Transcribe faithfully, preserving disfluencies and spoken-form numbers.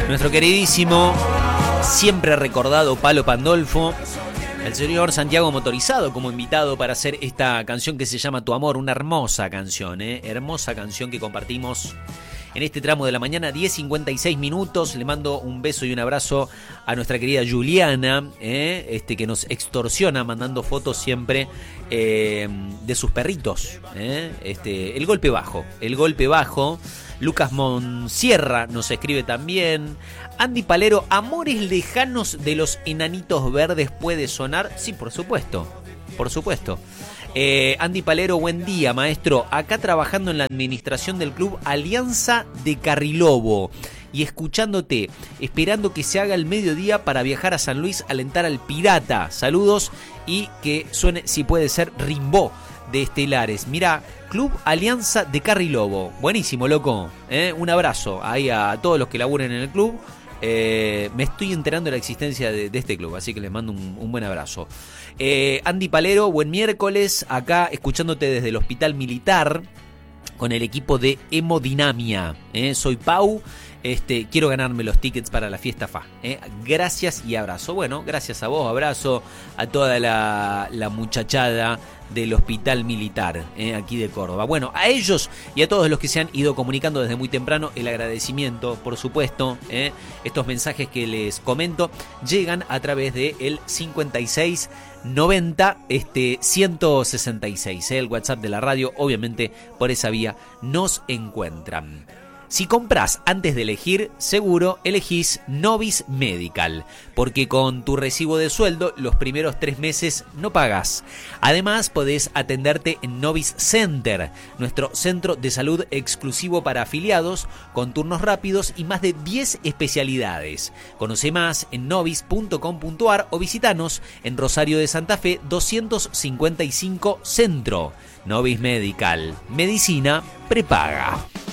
Nuestro queridísimo, siempre recordado Palo Pandolfo, el señor Santiago Motorizado como invitado para hacer esta canción que se llama Tu Amor, una hermosa canción, ¿eh? Hermosa canción que compartimos en este tramo de la mañana, diez cincuenta y seis minutos. Le mando un beso y un abrazo a nuestra querida Juliana, ¿eh? este, que nos extorsiona mandando fotos siempre eh, de sus perritos. ¿eh? Este, el golpe bajo, el golpe bajo. Lucas Monsierra nos escribe también. Andy Palero, Amores Lejanos de los Enanitos Verdes puede sonar. Sí, por supuesto, por supuesto. Eh, Andy Palero, buen día, maestro. Acá trabajando en la administración del club Alianza de Carrilobo y escuchándote, esperando que se haga el mediodía para viajar a San Luis a alentar al Pirata. Saludos y que suene, si puede ser, Rimbaud de Estelares. Mirá, Club Alianza de Carrilobo. Buenísimo, loco. ¿eh? Un abrazo ahí a todos los que laburen en el club. Eh, me estoy enterando de la existencia de, de este club, así que les mando un, un buen abrazo. eh, Andy Palero, buen miércoles. Acá escuchándote desde el Hospital Militar con el equipo de Hemodinamia. ¿eh? Soy Pau. Este, quiero ganarme los tickets para la fiesta F A. ¿eh? Gracias y abrazo. Bueno, gracias a vos, abrazo a toda la, la muchachada del Hospital Militar, ¿eh? aquí de Córdoba. Bueno, a ellos y a todos los que se han ido comunicando desde muy temprano, el agradecimiento, por supuesto. ¿eh? Estos mensajes que les comento llegan a través de el cincuenta y seis noventa este, ciento sesenta y seis. ¿eh? El WhatsApp de la radio, obviamente por esa vía nos encuentran. Si compras antes de elegir, seguro elegís Novis Medical, porque con tu recibo de sueldo los primeros tres meses no pagás. Además, podés atenderte en Novis Center, nuestro centro de salud exclusivo para afiliados, con turnos rápidos y más de diez especialidades. Conoce más en novis punto com punto ar o visitanos en Rosario de Santa Fe doscientos cincuenta y cinco Centro. Novis Medical, medicina prepaga.